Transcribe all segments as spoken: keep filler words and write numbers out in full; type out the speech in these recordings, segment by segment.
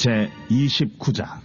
제이십구 장.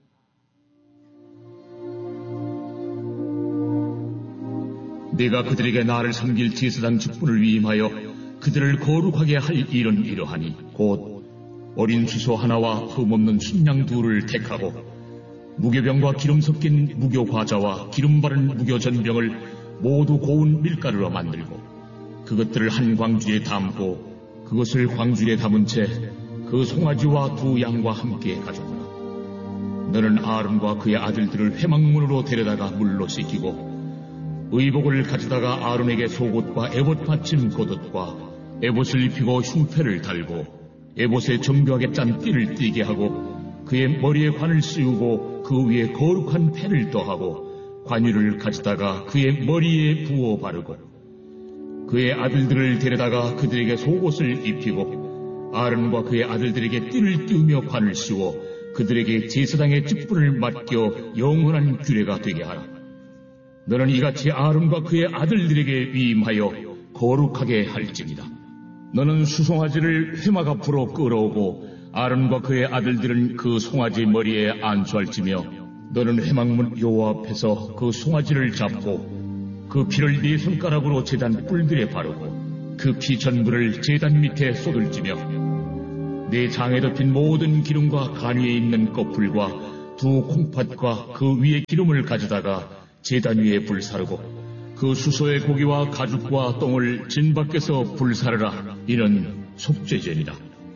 내가 그들에게 나를 섬길 제사장 직분을 위임하여 그들을 거룩하게 할 일은 이러하니 곧 어린 수소 하나와 흠없는 순양 둘을 택하고 무교병과 기름 섞인 무교 과자와 기름 바른 무교 전병을 모두 고운 밀가루로 만들고 그것들을 한 광주에 담고 그것을 광주에 담은 채 그 송아지와 두 양과 함께 가져오라. 너는 아론과 그의 아들들을 회막문으로 데려다가 물로 씻기고 의복을 가져다가 아론에게 속옷과 에봇 받침 겉옷과 에봇을 입히고 흉패를 달고 에봇에 정교하게 짠 띠를 띠게 하고 그의 머리에 관을 씌우고 그 위에 거룩한 패를 더하고 관유를 가져다가 그의 머리에 부어 바르고 그의 아들들을 데려다가 그들에게 속옷을 입히고 아론과 그의 아들들에게 띠를 띄우며 관을 씌워 그들에게 제사장의 직분을 맡겨 영원한 규례가 되게 하라. 너는 이같이 아론과 그의 아들들에게 위임하여 거룩하게 할지니라. 너는 수송아지를 회막 앞으로 끌어오고 아론과 그의 아들들은 그 송아지 머리에 안수할지며 너는 회막문 여호와 앞에서 그 송아지를 잡고 그 피를 네 손가락으로 제단 뿔들에 바르고 그 피 전부를 제단 밑에 쏟을지며 네 장에 덮인 모든 기름과 간 위에 있는 꺼풀과 두 콩팥과 그 위에 기름을 가져다가 제단 위에 불사르고 그 수소의 고기와 가죽과 똥을 진 밖에서 불사르라. 이는 속죄제니라.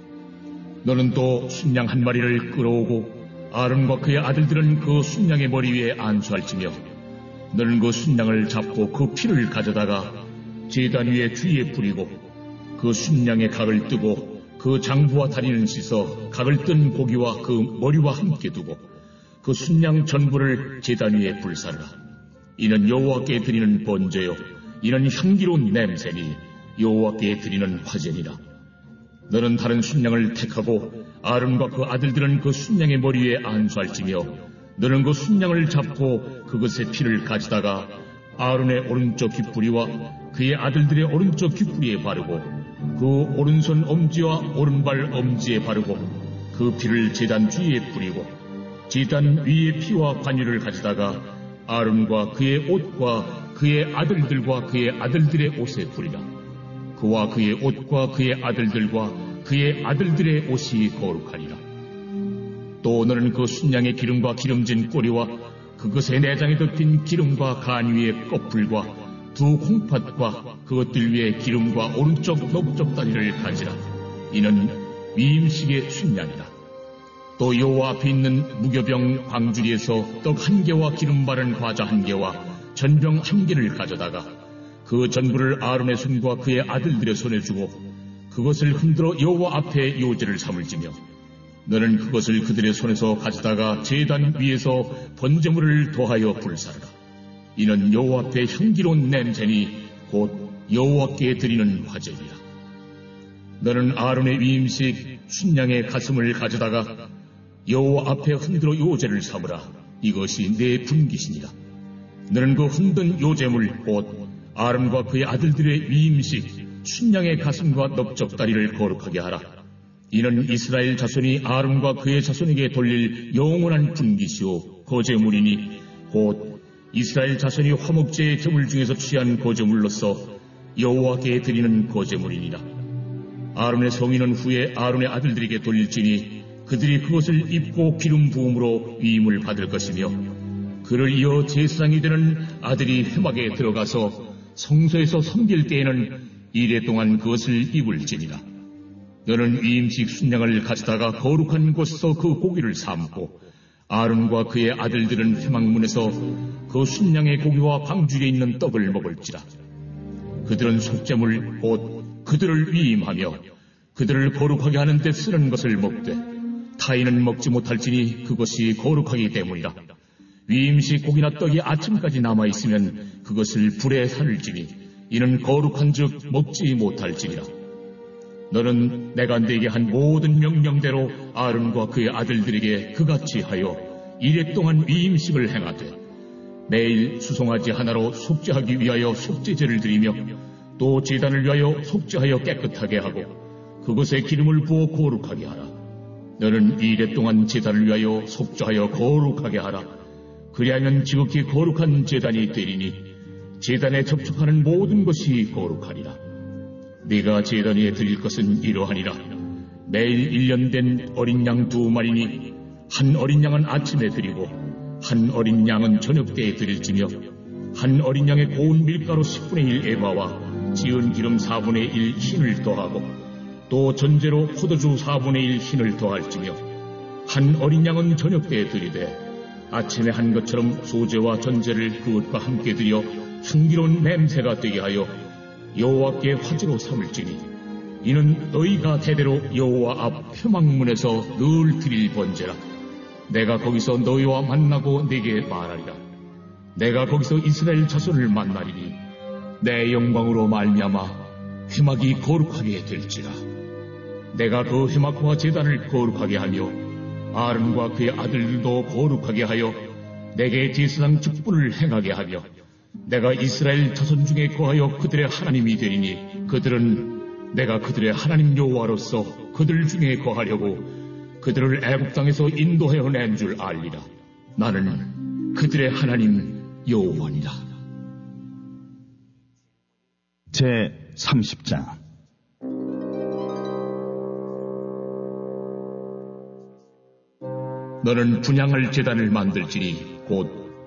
너는 또 순양 한 마리를 끌어오고 아론과 그의 아들들은 그 순양의 머리 위에 안수할지며 너는 그 순양을 잡고 그 피를 가져다가 제단 위에 주위에 뿌리고 그 순양의 각을 뜨고 그 장부와 다리는 씻어 각을 뜬 고기와 그 머리와 함께 두고 그 순양 전부를 제단 위에 불사르라. 이는 여호와께 드리는 번제요 이는 향기로운 냄새니 여호와께 드리는 화제니라. 너는 다른 순양을 택하고 아론과 그 아들들은 그 순양의 머리 위에 안수할지며 너는 그 순양을 잡고 그것의 피를 가져다가 아론의 오른쪽 귓부리와 그의 아들들의 오른쪽 귓부리에 바르고 그 오른손 엄지와 오른발 엄지에 바르고 그 피를 제단 주위에 뿌리고 제단 위의 피와 관유를 가져다가 아론과 그의 옷과 그의 아들들과 그의 아들들의 옷에 뿌리라. 그와 그의 옷과 그의 아들들과 그의 아들들의 옷이 거룩하리라. 또 너는 그 순양의 기름과 기름진 꼬리와 그것의 내장에 덮인 기름과 간 위의 꺼풀과 두 콩팥과 그것들 위에 기름과 오른쪽 넓적 다리를 가지라. 이는 위임식의 순양이라. 또 여호와 앞에 있는 무교병 광주리에서 떡 한 개와 기름 바른 과자 한 개와 전병 한 개를 가져다가 그 전부를 아론의 손과 그의 아들들의 손에 주고 그것을 흔들어 여호와 앞에 요제를 삼을지며 너는 그것을 그들의 손에서 가져다가 제단 위에서 번제물을 더하여 불사르라. 이는 여호와 앞에 향기로운 냄새니 곧 여호와께 드리는 화제니라. 너는 아론의 위임식 순양의 가슴을 가져다가 여호와 앞에 흔들어 요제를 삼으라. 이것이 내 분깃이니라. 너는 그 흔든 요제물 곧 아론과 그의 아들들의 위임식 순양의 가슴과 넓적다리를 거룩하게 하라. 이는 이스라엘 자손이 아론과 그의 자손에게 돌릴 영원한 분깃이요 거제물이니 곧 이스라엘 자손이 화목제의 제물 중에서 취한 거제물로서 여호와께 드리는 거제물이니라. 아론의 성인은 후에 아론의 아들들에게 돌릴지니 그들이 그것을 입고 기름 부음으로 위임을 받을 것이며 그를 이어 제사장이 되는 아들이 회막에 들어가서 성소에서 섬길 때에는 이래 동안 그것을 입을지니라. 너는 위임식 순양을 가져다가 거룩한 곳에서 그 고기를 삶고 아론과 그의 아들들은 회막문에서 그 순양의 고기와 방주에 있는 떡을 먹을지라. 그들은 속죄물 곧 그들을 위임하며 그들을 거룩하게 하는 데 쓰는 것을 먹되 타인은 먹지 못할지니 그것이 거룩하기 때문이라. 위임식 고기나 떡이 아침까지 남아있으면 그것을 불에 살을지니 이는 거룩한 즉 먹지 못할지니라. 너는 내가 네게 한 모든 명령대로 아론과 그의 아들들에게 그같이 하여 이래 동안 위임식을 행하되 매일 수송아지 하나로 속죄하기 위하여 속죄제를 드리며 또 제단을 위하여 속죄하여 깨끗하게 하고 그것에 기름을 부어 거룩하게 하라. 너는 이래 동안 제단을 위하여 속죄하여 거룩하게 하라. 그리하면 지극히 거룩한 제단이 되리니 제단에 접촉하는 모든 것이 거룩하리라. 네가 제단 위에 드릴 것은 이러하니라. 매일 일 년 된 어린 양 두 마리니 한 어린 양은 아침에 드리고 한 어린 양은 저녁 때에 드릴지며 한 어린 양의 고운 밀가루 십분의 일 에바와 지은 기름 사분의 일 흰을 더하고 또 전제로 포도주 사분의 일 흰을 더할지며 한 어린 양은 저녁 때에 드리되 아침에 한 것처럼 소제와 전제를 그것과 함께 드려 향기로운 냄새가 되게 하여 여호와께 화제로 삼을지니 이는 너희가 대대로 여호와 앞 표막문에서 늘 드릴 번제라. 내가 거기서 너희와 만나고 네게 말하리라. 내가 거기서 이스라엘 자손을 만나리니 내 영광으로 말미암아 회막이 거룩하게 될지라. 내가 그 회막과 제단을 거룩하게 하며 아론과 그의 아들들도 거룩하게 하여 내게 제사장 직분을 행하게 하며 내가 이스라엘 자손 중에 거하여 그들의 하나님이 되리니 그들은 내가 그들의 하나님 여호와로서 그들 중에 거하려고 그들을 애굽 땅에서 인도하여 낸 줄 알리라. 나는 그들의 하나님 여호와니라. 제삼십 장 너는 분향할 제단을 만들지니 곧